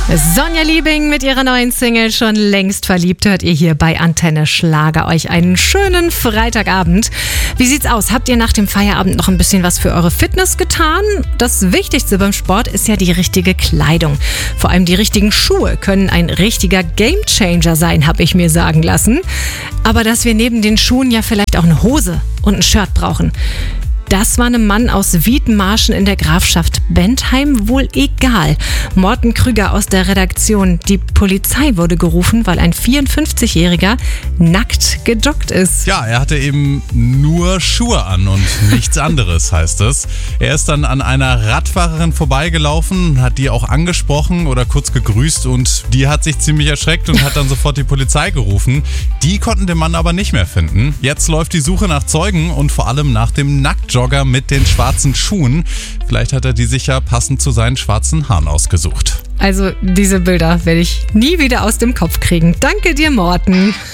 Sonja Liebing mit ihrer neuen Single Schon längst verliebt hört ihr hier bei Antenne Schlager. Euch einen schönen Freitagabend. Wie sieht's aus? Habt ihr nach dem Feierabend noch ein bisschen was für eure Fitness getan? Das Wichtigste beim Sport ist ja die richtige Kleidung. Vor allem die richtigen Schuhe können ein richtiger Gamechanger sein, habe ich mir sagen lassen. Aber dass wir neben den Schuhen ja vielleicht auch eine Hose und ein Shirt brauchen, das war einem Mann aus Wiedenmarschen in der Grafschaft Bentheim wohl egal. Morten Krüger aus der Redaktion. Die Polizei wurde gerufen, weil ein 54-Jähriger nackt gejoggt ist. Ja, er hatte eben nur Schuhe an und nichts anderes, heißt es. Er ist dann an einer Radfahrerin vorbeigelaufen, hat die auch angesprochen oder kurz gegrüßt und die hat sich ziemlich erschreckt und hat dann sofort die Polizei gerufen. Die konnten den Mann aber nicht mehr finden. Jetzt läuft die Suche nach Zeugen und vor allem nach dem Nacktjogger mit den schwarzen Schuhen. Vielleicht hat er die sicher passend zu seinen schwarzen Haaren ausgesucht. Also diese Bilder werde ich nie wieder aus dem Kopf kriegen. Danke dir, Morten.